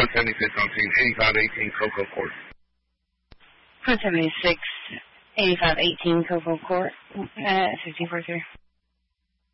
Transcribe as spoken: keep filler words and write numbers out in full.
Front seventy-six on scene, eighty-five eighteen Coco Court. Front seventy-six, eighty-five eighteen Coco Court, uh, fifteen forty-three.